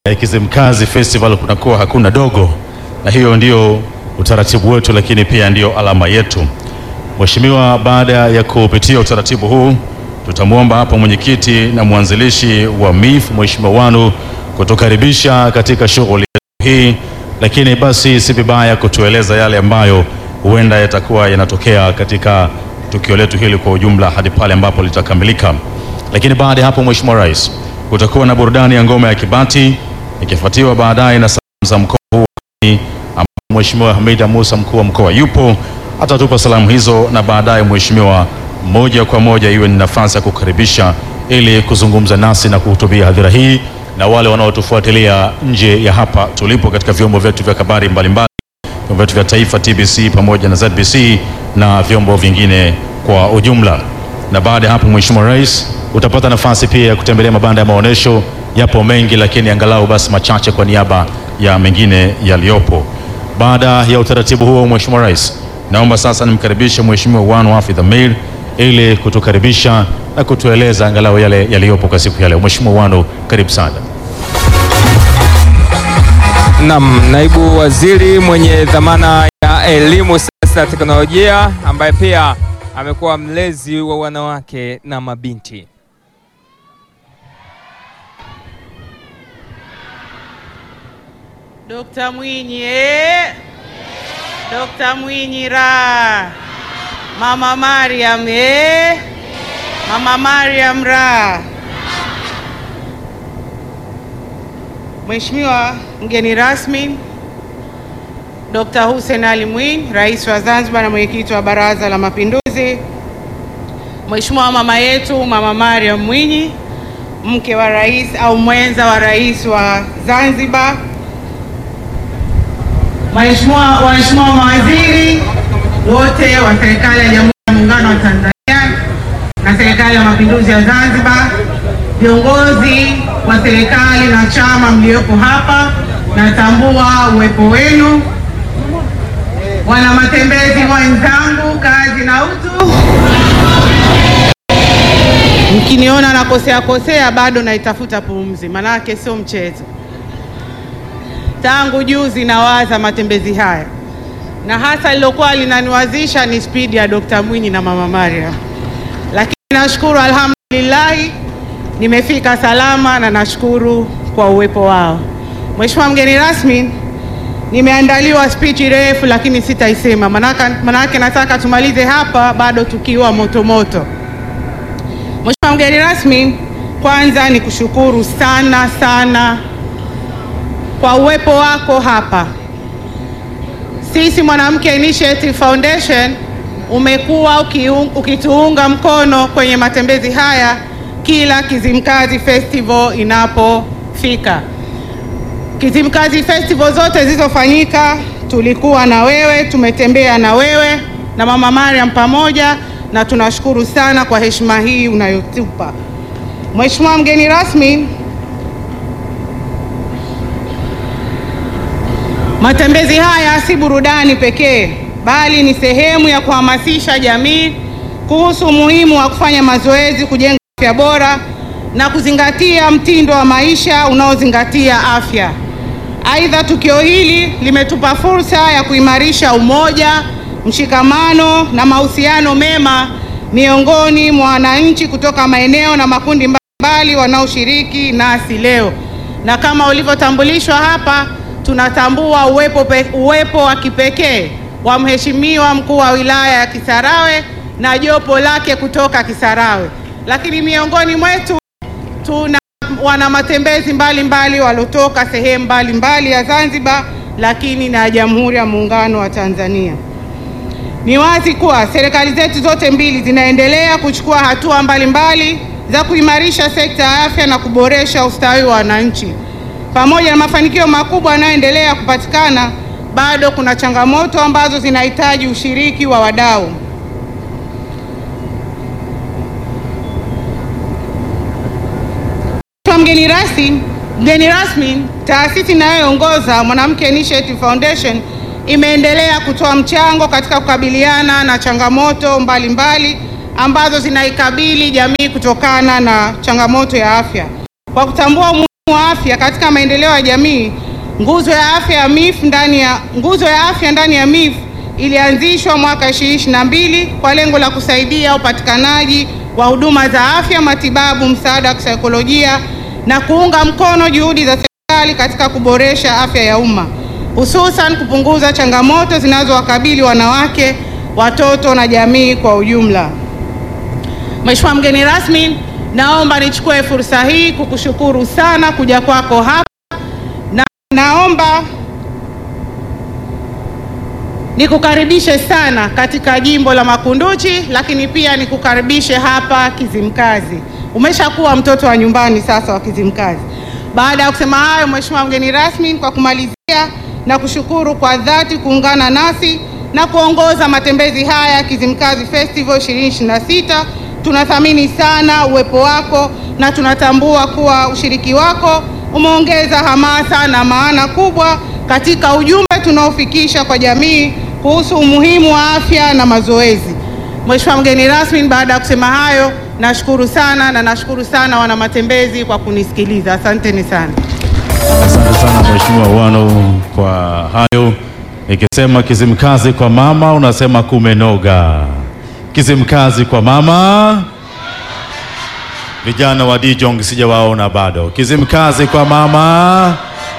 Kizimkazi Festival kunakuwa hakuna dogo, na hiyo ndio utaratibu wetu, lakini pia ndio alama yetu. Mheshimiwa, baada ya kupitia utaratibu huu, tutamwomba hapa mwenyekiti na mwanzilishi wa MIF Mheshimiwa Wanu kutukaribisha katika shughuli hii, lakini basi si vibaya kutueleza yale ambayo huenda yatakuwa yanatokea katika tukio letu hili kwa ujumla hadi pale ambapo litakamilika. Lakini baada ya hapo, Mheshimiwa Rais, kutakuwa na burudani ya ngoma ya Kibati ikifuatiwa baadaye na salamu za mkoa huu, ambapo Mheshimiwa Hamida Musa, mkuu wa mkoa, yupo atatupa salamu hizo, na baadaye Mheshimiwa, moja kwa moja iwe ni nafasi ya kukaribisha ili kuzungumza nasi na kuhutubia hadhira hii na wale wanaotufuatilia nje ya hapa tulipo katika vyombo vyetu vya habari mbalimbali, vyombo vyetu vya taifa TBC pamoja na ZBC na vyombo vingine kwa ujumla. Na baada ya hapo, Mheshimiwa Rais, utapata nafasi pia ya kutembelea mabanda ya maonesho. Yapo mengi, lakini angalau basi machache kwa niaba ya mengine yaliyopo. Baada ya utaratibu huo, Mheshimiwa Rais, naomba sasa nimkaribishe Mheshimiwa Wanu Hafidh Ameir ili kutukaribisha na kutueleza angalau yale yaliyopo kwa siku ya leo. Mheshimiwa Wanu, karibu sana. Naam, naibu waziri mwenye dhamana ya elimu, sayansi na teknolojia, ambaye pia amekuwa mlezi wa wanawake na mabinti. Dr. Mwinyi, Dr. Mwinyi ra. Mama Mariam, Mama Mariam ra. Mheshimiwa mgeni rasmi Dr. Hussein Ali Mwinyi, Rais wa Zanzibar na mwenyekiti wa Baraza la Mapinduzi. Mheshimiwa mama yetu Mama Mariam Mwinyi, mke wa rais au mwenza wa rais wa Zanzibar. Waheshimiwa mawaziri wote wa serikali ya Jamhuri ya Muungano wa Tanzania na serikali ya Mapinduzi ya Zanzibar, viongozi wa serikali na chama mliopo hapa, natambua uwepo wenu. Wana matembezi wenzangu, kazi na utu. Mkiniona nakosea bado naitafuta pumzi, manake sio mchezo. Tangu juzi nawaza matembezi haya, na hasa lilokuwa linaniwazisha ni spidi ya Dr. Mwinyi na Mama Mariam, lakini nashukuru alhamdulillah nimefika salama na nashukuru kwa uwepo wao. Mheshimiwa mgeni rasmi, nimeandaliwa speech refu lakini sitaisema, manake nataka tumalize hapa bado tukiwa moto moto. Mheshimiwa mgeni rasmi, kwanza ni kushukuru sana kwa uwepo wako hapa. Sisi Mwanamke Initiative Foundation umekuwa ukituunga mkono kwenye matembezi haya kila Kizimkazi Festival inapofika. Kizimkazi Festival zote zilizofanyika tulikuwa na wewe, tumetembea na wewe na Mama Mariam pamoja, na tunashukuru sana kwa heshima hii unayotupa. Mheshimiwa mgeni rasmi, matembezi haya si burudani pekee, bali ni sehemu ya kuhamasisha jamii kuhusu umuhimu wa kufanya mazoezi, kujenga afya bora na kuzingatia mtindo wa maisha unaozingatia afya. Aidha, tukio hili limetupa fursa ya kuimarisha umoja, mshikamano na mahusiano mema miongoni mwa wananchi kutoka maeneo na makundi mbalimbali wanaoshiriki nasi leo. Na kama ulivyotambulishwa hapa, tunatambua uwepo wa kipekee wa Mheshimiwa mkuu wa wilaya ya Kisarawe na jopo lake kutoka Kisarawe. Lakini miongoni mwetu tuna wana matembezi mbalimbali waliotoka sehemu mbalimbali ya Zanzibar, lakini na Jamhuri ya Muungano wa Tanzania. Ni wazi kuwa serikali zetu zote mbili zinaendelea kuchukua hatua mbalimbali za kuimarisha sekta ya afya na kuboresha ustawi wa wananchi. Pamoja na mafanikio makubwa yanayoendelea kupatikana, bado kuna changamoto ambazo zinahitaji ushiriki wa wadau. Mgeni rasmi, taasisi inayoongoza Mwanamke Initiative Foundation imeendelea kutoa mchango katika kukabiliana na changamoto mbalimbali ambazo zinaikabili jamii kutokana na changamoto ya afya. Kwa kutambua wa afya katika maendeleo ya jamii, nguzo ya afya ndani ya MIF ilianzishwa mwaka 2022 kwa lengo la kusaidia upatikanaji wa huduma za afya, matibabu, msaada wa kisaikolojia na kuunga mkono juhudi za serikali katika kuboresha afya ya umma, hususan kupunguza changamoto zinazowakabili wanawake, watoto na jamii kwa ujumla. Mheshimiwa mgeni rasmi, naomba nichukue fursa hii kukushukuru sana kuja kwako hapa, na naomba nikukaribishe sana katika jimbo la Makunduchi, lakini pia nikukaribishe hapa Kizimkazi. Umeshakuwa mtoto wa nyumbani sasa wa Kizimkazi. Baada ya kusema hayo, Mheshimiwa mgeni rasmi, kwa kumalizia na kushukuru kwa dhati kuungana nasi na kuongoza matembezi haya Kizimkazi Festival 2026. Tunathamini sana uwepo wako na tunatambua kuwa ushiriki wako umeongeza hamasa na maana kubwa katika ujumbe tunaofikisha kwa jamii kuhusu umuhimu wa afya na mazoezi. Mheshimiwa mgeni rasmi, baada ya kusema hayo, nashukuru sana na nashukuru sana wana matembezi kwa kunisikiliza. Asanteni sana. Asante sana Mheshimiwa Wano kwa hayo. Nikisema Kizimkazi kwa mama, unasema kumenoga. Kizimkazi kwa mama. Vijana wa Dijong sijawaona bado. Kizimkazi kwa mama.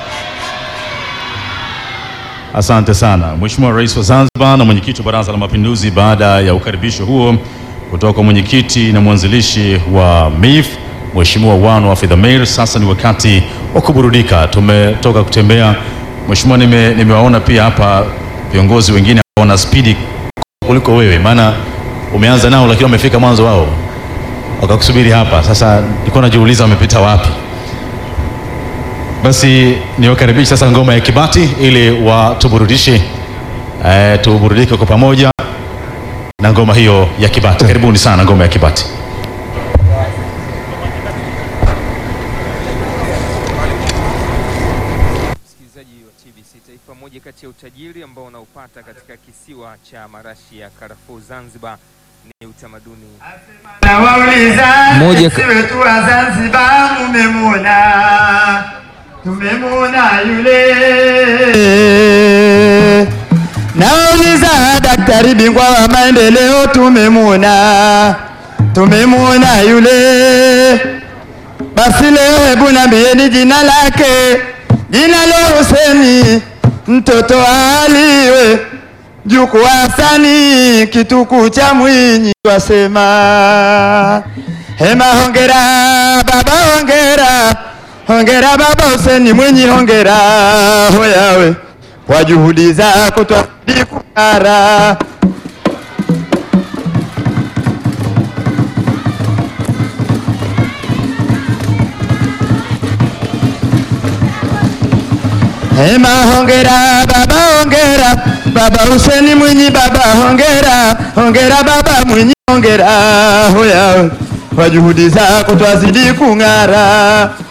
Asante sana Mheshimiwa Rais wa Zanzibar na mwenyekiti wa Baraza la Mapinduzi. Baada ya ukaribisho huo kutoka kwa mwenyekiti na mwanzilishi wa MIF Mheshimiwa Wano Hafidh Ameir, sasa ni wakati wa kuburudika. Tumetoka kutembea Mheshimiwa, nimewaona pia hapa viongozi wengine wana spidi kuliko wewe, maana umeanza nao lakini wamefika mwanzo wao wakakusubiri hapa. Sasa nilikuwa najiuliza wamepita wapi. Basi niwakaribisha sasa ngoma ya Kibati ili watuburudishe, tuburudike kwa pamoja na ngoma hiyo ya Kibati. Karibuni sana ngoma ya Kibati. Msikilizaji wa TBC Taifa, moja kati ya utajiri ambao unaupata katika kisiwa cha marashi ya karafuu Zanzibar ni utamaduni. Na wauliza sisi wetu wa Zanzibar tumemuna yule. Nauliza daktari bingwa wa maendeleo tumemuna yule. Basi leo hebu niambieni jina lake. Jina la Huseni mtoto aliwe Juku Hasani kituku cha Mwinyi twasema. Hema hongera baba, hongera baba Huseni Mwinyi, hongera hoyawe kwa juhudi zako twazidi kung'ara. Hema hongera baba Huseni Mwinyi, baba hongera baba Mwinyi, hongera hoyawe kwa juhudi zako twazidi kung'ara.